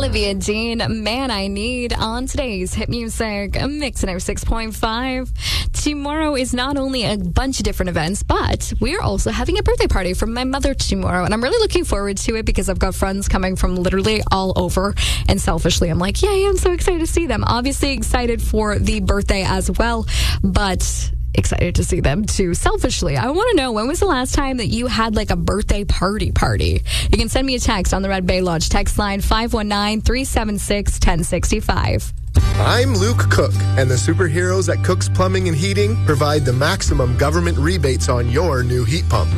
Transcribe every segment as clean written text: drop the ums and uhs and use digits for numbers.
Olivia Dean, Man I Need, on today's Hit Music Mix 106.5. Tomorrow is not only a bunch of different events, but we're also having a birthday party for my mother tomorrow. And I'm really looking forward to it because I've got friends coming from literally all over. And selfishly, I'm like, yay, I'm so excited to see them. Obviously excited for the birthday as well, but excited to see them too. Selfishly, I want to know, when was the last time that you had like a birthday party? You can send me a text on the Red Bay Lodge text line 519-376-1065. I'm Luke Cook, and the superheroes at Cook's Plumbing and Heating provide the maximum government rebates on your new heat pump.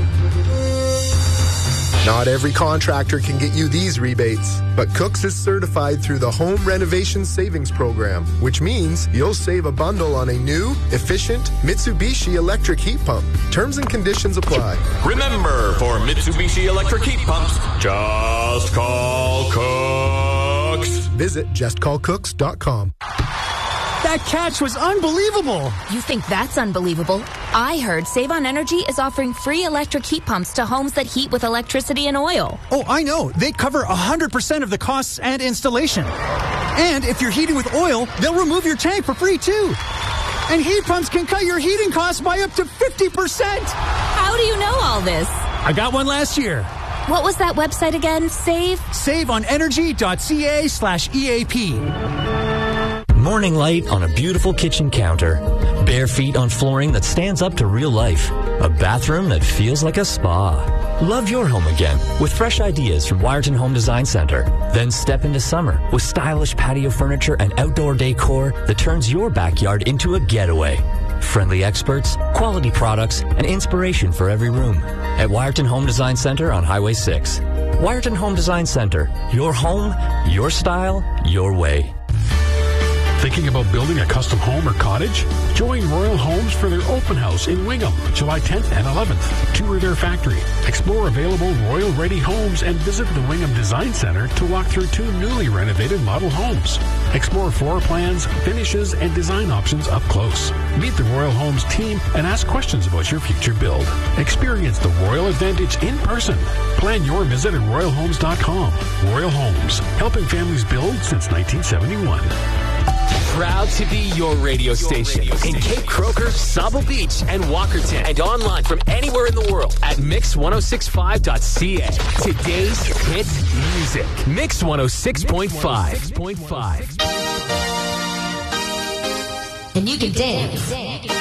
Not every contractor can get you these rebates, but Cook's is certified through the Home Renovation Savings Program, which means you'll save a bundle on a new, efficient Mitsubishi electric heat pump. Terms and conditions apply. Remember, for Mitsubishi electric heat pumps, just call Cooks. Visit justcallcooks.com. That catch was unbelievable. You think that's unbelievable? I heard Save on Energy is offering free electric heat pumps to homes that heat with electricity and oil. Oh, I know. They cover 100% of the costs and installation. And if you're heating with oil, they'll remove your tank for free, too. And heat pumps can cut your heating costs by up to 50%. How do you know all this? I got one last year. What was that website again? SaveOnEnergy.ca/EAP. Morning light on a beautiful kitchen counter. Bare feet on flooring that stands up to real life. A bathroom that feels like a spa. Love your home again with fresh ideas from Wiarton Home Design Center. Then step into summer with stylish patio furniture and outdoor decor that turns your backyard into a getaway. Friendly experts, quality products, and inspiration for every room. At Wiarton Home Design Center on Highway 6. Wiarton Home Design Center. Your home, your style, your way. Thinking about building a custom home or cottage? Join Royal Homes for their open house in Wingham, July 10th and 11th. Tour their factory, explore available Royal Ready homes, and visit the Wingham Design Center to walk through 2 newly renovated model homes. Explore floor plans, finishes, and design options up close. Meet the Royal Homes team and ask questions about your future build. Experience the Royal Advantage in person. Plan your visit at royalhomes.com. Royal Homes, helping families build since 1971. Proud to be your radio station in Cape Croker, Sauble Beach, and Walkerton, and online from anywhere in the world at mix1065.ca. Today's hit music, Mix 106.5. And you can dance.